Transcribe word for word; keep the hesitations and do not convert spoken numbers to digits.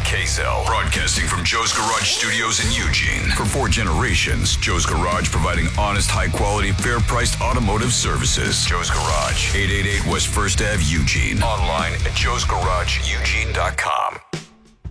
Kazel, broadcasting from Joe's Garage Studios in Eugene. For four generations, Joe's Garage providing honest, high-quality, fair-priced automotive services. Joe's Garage, eight eighty-eight West First Avenue, Eugene. Online at joes garage eugene dot com.